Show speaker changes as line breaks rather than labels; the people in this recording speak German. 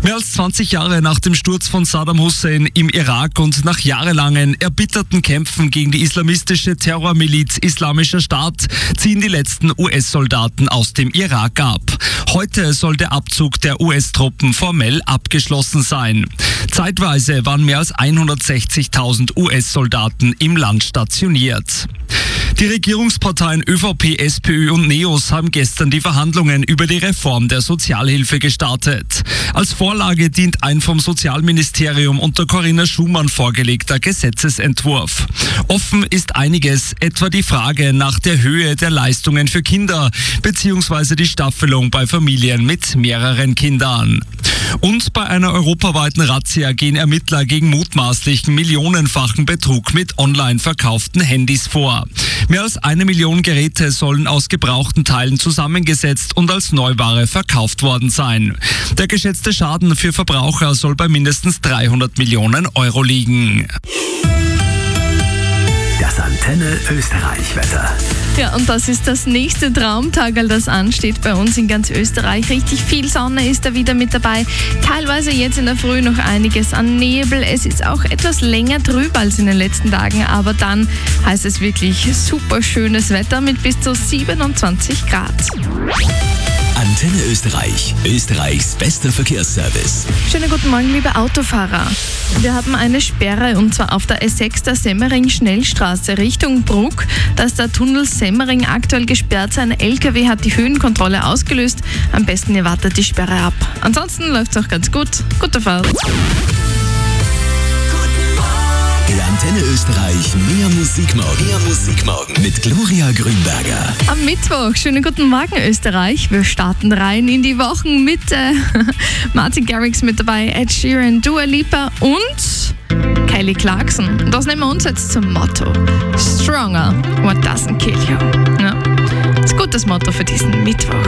Mehr als 20 Jahre nach dem Sturz von Saddam Hussein im Irak und nach jahrelangen erbitterten Kämpfen gegen die islamistische Terrormiliz Islamischer Staat ziehen die letzten US-Soldaten aus dem Irak ab. Heute soll der Abzug der US-Truppen formell abgeschlossen sein. Zeitweise waren mehr als 160.000 US-Soldaten im Land stationiert. Die Regierungsparteien ÖVP, SPÖ und NEOS haben gestern die Verhandlungen über die Reform der Sozialhilfe gestartet. Als Vorlage dient ein vom Sozialministerium unter Corinna Schumann vorgelegter Gesetzesentwurf. Offen ist einiges, etwa die Frage nach der Höhe der Leistungen für Kinder bzw. die Staffelung bei Familien mit mehreren Kindern. Und bei einer europaweiten Razzia gehen Ermittler gegen mutmaßlichen millionenfachen Betrug mit online verkauften Handys vor. Mehr als 1 Million Geräte sollen aus gebrauchten Teilen zusammengesetzt und als Neuware verkauft worden sein. Der geschätzte Schaden für Verbraucher soll bei mindestens 300 Millionen Euro liegen.
Das Antenne Österreich-Wetter.
Ja, und das ist das nächste Traumtagerl, das ansteht bei uns in ganz Österreich. Richtig viel Sonne ist da wieder mit dabei. Teilweise jetzt in der Früh noch einiges an Nebel. Es ist auch etwas länger drüber als in den letzten Tagen, aber dann heißt es wirklich super schönes Wetter mit bis zu 27 Grad.
Antenne Österreich, Österreichs bester Verkehrsservice.
Schönen guten Morgen, liebe Autofahrer. Wir haben eine Sperre und zwar auf der S6 der Semmering-Schnellstraße Richtung Bruck. Da ist der Tunnel Semmering aktuell gesperrt. Ein LKW hat die Höhenkontrolle ausgelöst. Am besten ihr wartet die Sperre ab. Ansonsten läuft es auch ganz gut. Gute Fahrt.
Der Antenne Österreich Mehr Musikmorgen mit Gloria Grünberger.
Am Mittwoch, schönen guten Morgen Österreich. Wir starten rein in die Wochen mit Martin Garrix mit dabei, Ed Sheeran, Dua Lipa und Kelly Clarkson. Das nehmen wir uns jetzt zum Motto. Stronger, what doesn't kill you. Ja, das ist ein gutes Motto für diesen Mittwoch.